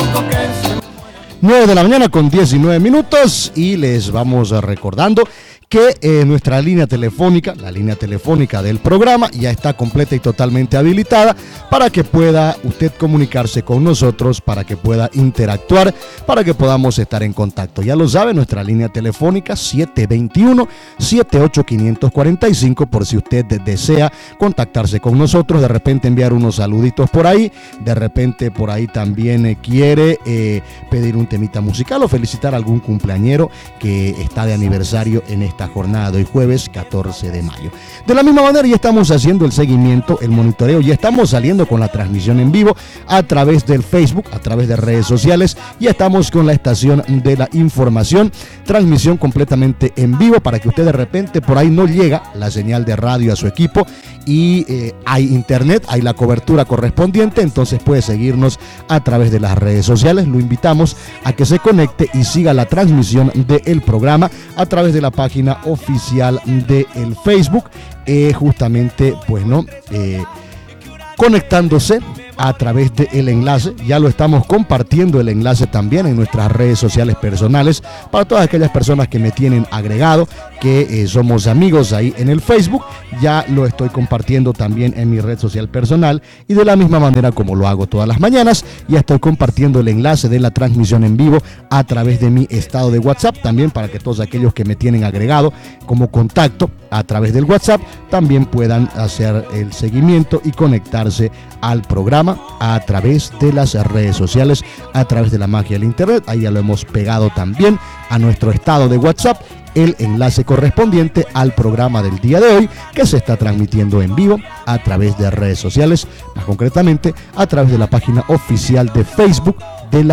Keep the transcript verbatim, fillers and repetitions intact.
nueve de la mañana con diecinueve minutos y les vamos recordando que eh, nuestra línea telefónica, la línea telefónica del programa, ya está completa y totalmente habilitada para que pueda usted comunicarse con nosotros, para que pueda interactuar, para que podamos estar en contacto. Ya lo sabe, nuestra línea telefónica siete dos uno, siete ocho cinco cuatro cinco, por si usted desea contactarse con nosotros, de repente enviar unos saluditos por ahí, de repente por ahí también eh, quiere eh, pedir un temita musical o felicitar a algún cumpleañero que está de aniversario en esta jornada de hoy jueves catorce de mayo. De la misma manera ya estamos haciendo el seguimiento, el monitoreo, ya estamos saliendo con la transmisión en vivo a través del Facebook, a través de redes sociales, ya estamos con la estación de la información, transmisión completamente en vivo para que usted de repente por ahí no llega la señal de radio a su equipo y eh, hay internet, hay la cobertura correspondiente, entonces puede seguirnos a través de las redes sociales. Lo invitamos a que se conecte y siga la transmisión del programa a través de la página oficial del Facebook, eh, justamente pues no eh, conectándose a través del enlace. Ya lo estamos compartiendo el enlace también en nuestras redes sociales personales para todas aquellas personas que me tienen agregado, que eh, somos amigos ahí en el Facebook. Ya lo estoy compartiendo también en mi red social personal y de la misma manera como lo hago todas las mañanas, ya estoy compartiendo el enlace de la transmisión en vivo a través de mi estado de WhatsApp también, para que todos aquellos que me tienen agregado como contacto a través del WhatsApp también puedan hacer el seguimiento y conectarse al programa a través de las redes sociales, a través de la magia del internet. Ahí ya lo hemos pegado también a nuestro estado de WhatsApp el enlace correspondiente al programa del día de hoy, que se está transmitiendo en vivo a través de redes sociales, más concretamente a través de la página oficial de Facebook